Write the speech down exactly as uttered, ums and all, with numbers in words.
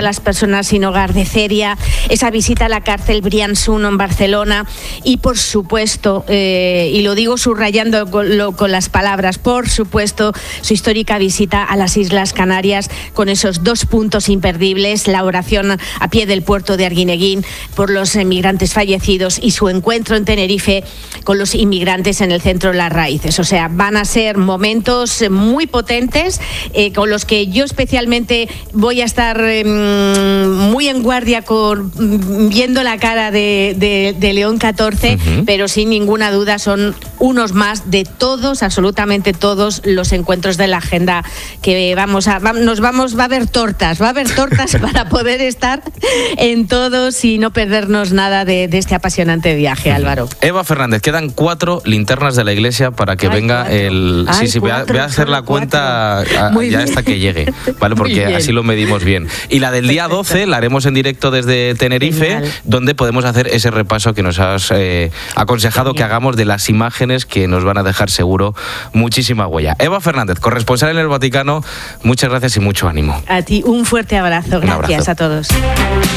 las personas sin hogar de Céria, esa visita a la cárcel Brians uno en Barcelona y, por supuesto, eh, y lo digo subrayando con, lo, con las palabras, por supuesto, su histórica visita a las Islas Canarias con esos dos puntos imperdibles, la oración a pie del puerto de Arguineguín por los inmigrantes fallecidos y su encuentro en Tenerife con los inmigrantes en el centro Las Raíces. O sea, van a ser momentos muy potentes eh, con los que yo especialmente voy a estar eh, muy en guardia con, viendo la cara de, de, de León catorce, uh-huh. pero sin ninguna duda son unos más de todos, absolutamente todos los encuentros de la agenda que vamos a, va, nos vamos, va a haber tortas, va a haber tortas para poder estar en todos y no perdernos nada de, de este apasionante viaje, uh-huh. Álvaro. Eva Fernández, quedan cuatro linternas de la iglesia para que Ay, venga cuatro. el... Ay, sí, sí, cuatro, voy a, voy a hacer la cuenta a, ya bien. hasta que llegue, ¿vale? Porque así lo medimos bien. Y la del día Perfecto. doce la haremos en directo desde Tenerife, Genial. donde podemos hacer ese repaso que nos has eh, aconsejado Genial. que hagamos de las imágenes que nos van a dejar seguro muchísima huella. Eva Fernández, corresponsal en el Vaticano, muchas gracias y mucho ánimo. A ti un fuerte abrazo. Gracias un abrazo. a todos.